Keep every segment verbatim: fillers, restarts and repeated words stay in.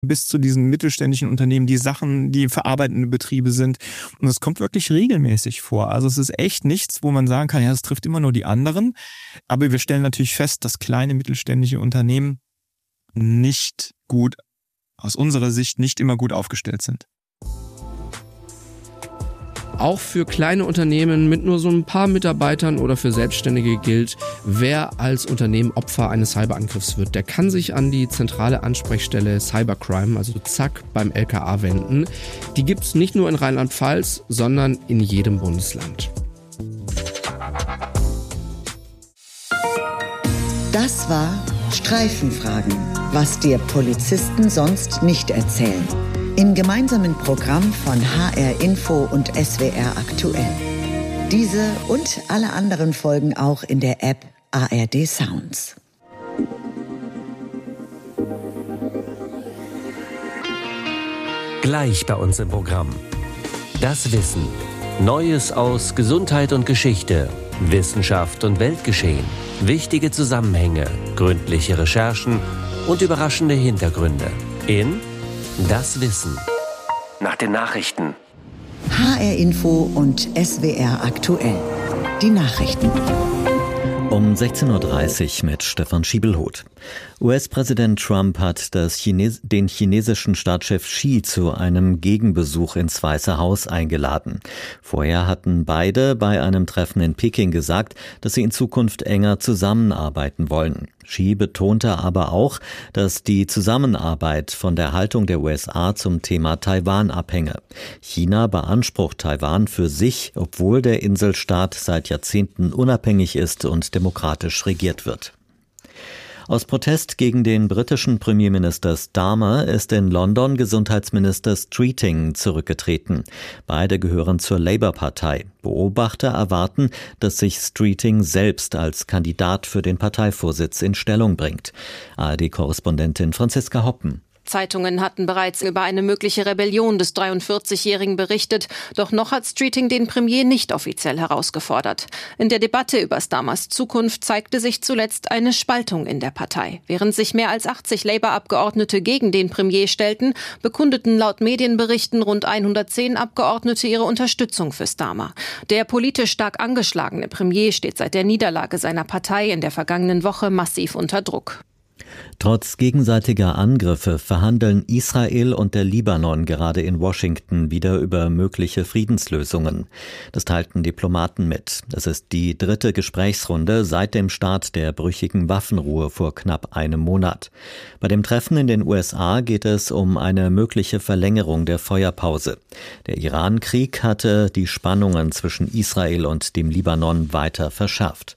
bis zu diesen mittelständischen Unternehmen, die Sachen, die verarbeitende Betriebe sind. Und es kommt wirklich regelmäßig vor. Also es ist echt nichts, wo man sagen kann, ja, es trifft immer nur die anderen. Aber wir stellen natürlich fest, dass kleine mittelständische Unternehmen nicht gut, aus unserer Sicht nicht immer gut aufgestellt sind. Auch für kleine Unternehmen mit nur so ein paar Mitarbeitern oder für Selbstständige gilt, wer als Unternehmen Opfer eines Cyberangriffs wird, der kann sich an die zentrale Ansprechstelle Cybercrime, also zack, beim L K A wenden. Die gibt es nicht nur in Rheinland-Pfalz, sondern in jedem Bundesland. Das war Streifenfragen, was dir Polizisten sonst nicht erzählen. Im gemeinsamen Programm von H R Info und S W R Aktuell. Diese und alle anderen Folgen auch in der App A R D Sounds. Gleich bei uns im Programm. Das Wissen. Neues aus Gesundheit und Geschichte, Wissenschaft und Weltgeschehen. Wichtige Zusammenhänge, gründliche Recherchen und überraschende Hintergründe. In Das Wissen. Nach den Nachrichten. H R Info und S W R Aktuell. Die Nachrichten. Um sechzehn Uhr dreißig mit Stefan Schiebelhoth. U S-Präsident Trump hat das Chines- den chinesischen Staatschef Xi zu einem Gegenbesuch ins Weiße Haus eingeladen. Vorher hatten beide bei einem Treffen in Peking gesagt, dass sie in Zukunft enger zusammenarbeiten wollen. Xi betonte aber auch, dass die Zusammenarbeit von der Haltung der U S A zum Thema Taiwan abhänge. China beansprucht Taiwan für sich, obwohl der Inselstaat seit Jahrzehnten unabhängig ist und demokratisch regiert wird. Aus Protest gegen den britischen Premierminister Starmer ist in London Gesundheitsminister Streeting zurückgetreten. Beide gehören zur Labour-Partei. Beobachter erwarten, dass sich Streeting selbst als Kandidat für den Parteivorsitz in Stellung bringt. A R D-Korrespondentin Franziska Hoppen. Zeitungen hatten bereits über eine mögliche Rebellion des dreiundvierzigjährigen berichtet, doch noch hat Streeting den Premier nicht offiziell herausgefordert. In der Debatte über Starmers Zukunft zeigte sich zuletzt eine Spaltung in der Partei. Während sich mehr als achtzig Labour-Abgeordnete gegen den Premier stellten, bekundeten laut Medienberichten rund hundertzehn Abgeordnete ihre Unterstützung für Starmer. Der politisch stark angeschlagene Premier steht seit der Niederlage seiner Partei in der vergangenen Woche massiv unter Druck. Trotz gegenseitiger Angriffe verhandeln Israel und der Libanon gerade in Washington wieder über mögliche Friedenslösungen. Das teilten Diplomaten mit. Es ist die dritte Gesprächsrunde seit dem Start der brüchigen Waffenruhe vor knapp einem Monat. Bei dem Treffen in den U S A geht es um eine mögliche Verlängerung der Feuerpause. Der Iran-Krieg hatte die Spannungen zwischen Israel und dem Libanon weiter verschärft.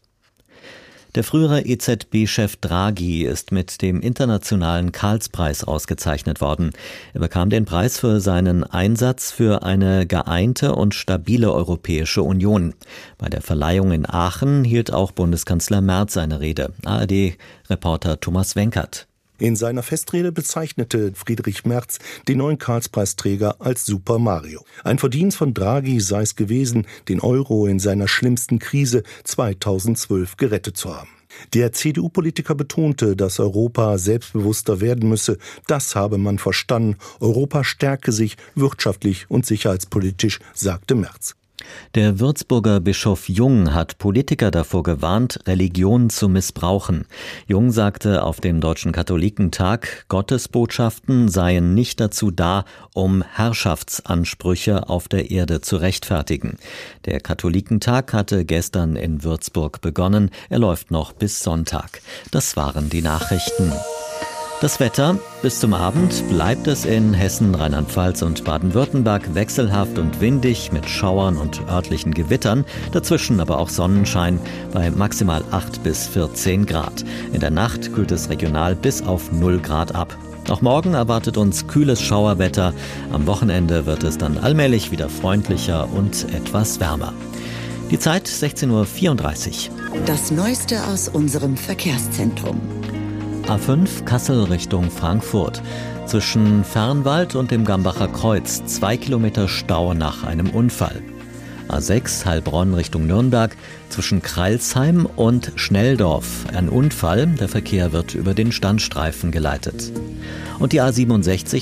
Der frühere E Z B-Chef Draghi ist mit dem internationalen Karlspreis ausgezeichnet worden. Er bekam den Preis für seinen Einsatz für eine geeinte und stabile Europäische Union. Bei der Verleihung in Aachen hielt auch Bundeskanzler Merz seine Rede. A R D-Reporter Thomas Wenkert. In seiner Festrede bezeichnete Friedrich Merz den neuen Karlspreisträger als Super Mario. Ein Verdienst von Draghi sei es gewesen, den Euro in seiner schlimmsten Krise zweitausendzwölf gerettet zu haben. Der C D U-Politiker betonte, dass Europa selbstbewusster werden müsse. Das habe man verstanden. Europa stärke sich wirtschaftlich und sicherheitspolitisch, sagte Merz. Der Würzburger Bischof Jung hat Politiker davor gewarnt, Religion zu missbrauchen. Jung sagte auf dem Deutschen Katholikentag, Gottesbotschaften seien nicht dazu da, um Herrschaftsansprüche auf der Erde zu rechtfertigen. Der Katholikentag hatte gestern in Würzburg begonnen. Er läuft noch bis Sonntag. Das waren die Nachrichten. Das Wetter: Bis zum Abend bleibt es in Hessen, Rheinland-Pfalz und Baden-Württemberg wechselhaft und windig mit Schauern und örtlichen Gewittern, dazwischen aber auch Sonnenschein bei maximal acht bis vierzehn Grad. In der Nacht kühlt es regional bis auf null Grad ab. Auch morgen erwartet uns kühles Schauerwetter. Am Wochenende wird es dann allmählich wieder freundlicher und etwas wärmer. Die Zeit sechzehn Uhr vierunddreißig. Das Neueste aus unserem Verkehrszentrum. A fünf Kassel Richtung Frankfurt. Zwischen Fernwald und dem Gambacher Kreuz zwei Kilometer Stau nach einem Unfall. A sechs Heilbronn Richtung Nürnberg. Zwischen Kreilsheim und Schnelldorf ein Unfall. Der Verkehr wird über den Standstreifen geleitet. Und die A siebenundsechzig